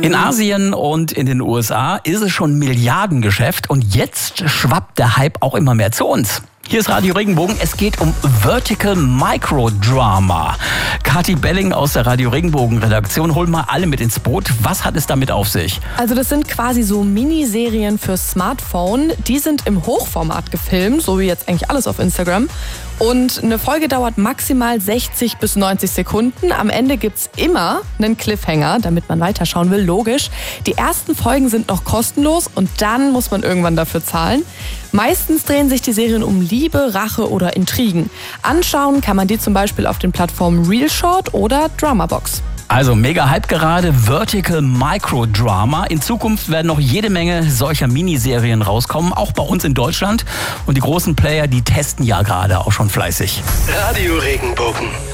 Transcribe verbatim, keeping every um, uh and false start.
In Asien und in den U S A ist es schon Milliardengeschäft und jetzt schwappt der Hype auch immer mehr zu uns. Hier ist Radio Regenbogen, es geht um Vertical Microdrama. Kathi Belling aus der Radio Regenbogen Redaktion, hol mal alle mit ins Boot. Was hat es damit auf sich? Also das sind quasi so Miniserien für Smartphone. Die sind im Hochformat gefilmt, so wie jetzt eigentlich alles auf Instagram. Und eine Folge dauert maximal sechzig bis neunzig Sekunden. Am Ende gibt's immer einen Cliffhanger, damit man weiterschauen will, logisch. Die ersten Folgen sind noch kostenlos und dann muss man irgendwann dafür zahlen. Meistens drehen sich die Serien um Liebe, Rache oder Intrigen. Anschauen kann man die zum Beispiel auf den Plattformen Realshort oder Dramabox. Also mega Hype gerade, Vertical Microdrama. In Zukunft werden noch jede Menge solcher Miniserien rauskommen, auch bei uns in Deutschland. Und die großen Player, die testen ja gerade auch schon fleißig. Radio Regenbogen.